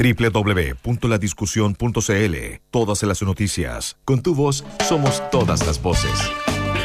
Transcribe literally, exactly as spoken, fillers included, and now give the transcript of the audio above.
doble u doble u doble u punto la discusión punto c l. Todas las noticias. Con tu voz somos todas las voces.